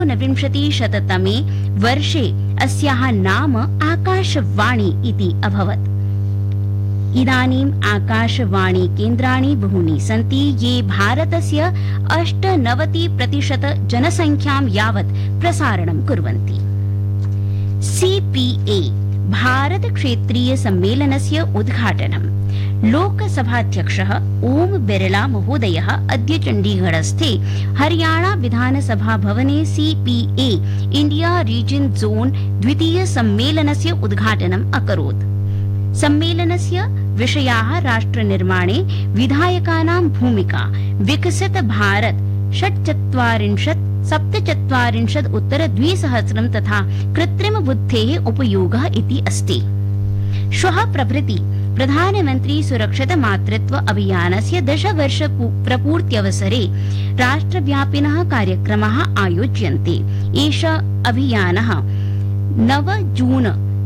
1990 वर्षे अस्याः नाम आकाशवाणी इति अभवत्। इदानीम् आकाशवाणी केन्द्राणि बहूनि सन्ति ये भारतस्य 98% जनसंख्यां यावत् प्रसारणं कुर्वन्ति। CPA भारत क्षेत्रीय सम्मेलनस्य उद्घाटनं लोकसभाध्यक्षः ओम बिरला महोदयः अद्य चण्डीगढस्थे हरियाणा विधानसभा भवने CPA इंडिया रीजन जोन द्वितीय सम्मेलनस्य उद्घाटनम् अकरोत्। सम्मेलनस्य विषयाः राष्ट्रनिर्माणे विधायकानां भूमिका, विकसित भारत 47-2000 तथा कृत्रिम बुद्धेः उपयोगः इति अस्ति। श्वः प्रभृति प्रधानमन्त्री सुरक्षित मातृत्व अभियानस्य 10 वर्ष प्रपूर्त्यवसरे राष्ट्रव्यापिनः कार्यक्रमाः आयोज्यन्ते। एषः अभियानः 9 जून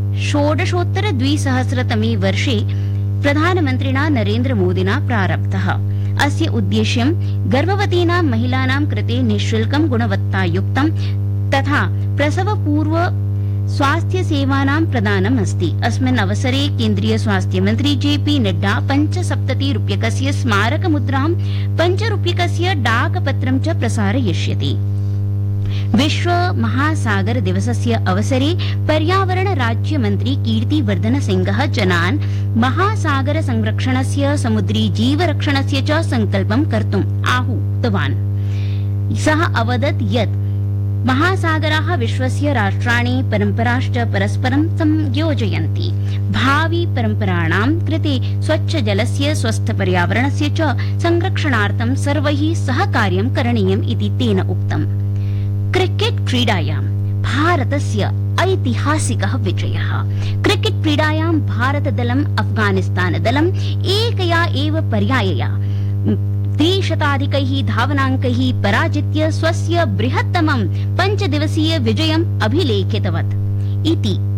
2016 वर्षे प्रधानमन्त्रिणा नरेन्द्र मोदिना प्रारब्धः। अस्य उद्देश्यं गर्भवतीनां महिलानां कृते निःशुल्कं गुणवत्तायुक्तं तथा प्रसवपूर्व स्वास्थ्य सेवानां प्रदानम् अस्ति। अस्मिन् अवसरे केन्द्रीय स्वास्थ्य मन्त्री JP नड्डा 75 रूप्यकस्य स्मारक मुद्रां 5 रूप्यकस्य डाकपत्रं च प्रसारयिष्यति। विश्व महासागर दिवसस्य अवसरे पर्यावरण राज्य मंत्री कीर्तिवर्धन सिंहः जनान् महासागर संरक्षणस्य, समुद्री जीवरक्षणस्य च संकल्पं कर्तुम् आहूतवान्। सः अवदत् यत् महासागराः विश्वस्य राष्ट्राणि परम्पराश्च परस्परं संयोजयन्ति। भावी परम्पराणां कृते स्वच्छ जलस्य, स्वस्थ पर्यावरणस्य च संरक्षणार्थं सर्वैः सहकार्यं करणीयम् इति तेन उक्तम्। क्रिकेट क्रीडायां भारतस्य ऐतिहासिकः विजयः। क्रिकेट क्रीडायां भारतदलम् अफगानिस्तानदलम् एकया एव पर्यायया 300 धावनाङ्कैः पराजित्य स्वस्य बृहत्तमं 5 दिवसीय विजयम् अभिलेखितवत् इति